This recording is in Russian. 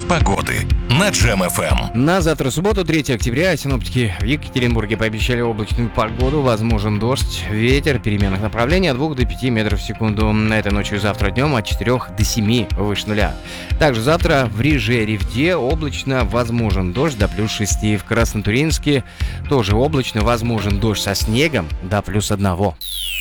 погоды на Джем FM. На завтра, субботу, 3 октября, синоптики в Екатеринбурге пообещали облачную погоду, возможен дождь, ветер переменных направлений от 2 до 5 метров в секунду. На этой ночью и завтра днем от 4 до 7 выше нуля. Также завтра в Риже-Ревде облачно, возможен дождь до плюс 6. В Краснотурьинске тоже облачно, возможен дождь со снегом до плюс 1.